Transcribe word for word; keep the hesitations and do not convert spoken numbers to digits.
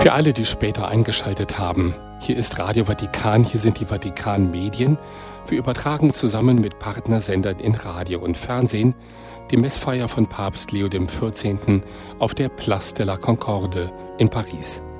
Für alle, die später eingeschaltet haben, hier ist Radio Vatikan, hier sind die Vatikan Medien. Wir übertragen zusammen mit Partnersendern in Radio und Fernsehen die Messfeier von Papst Leo dem vierzehnten. auf der Place de la Concorde in Paris.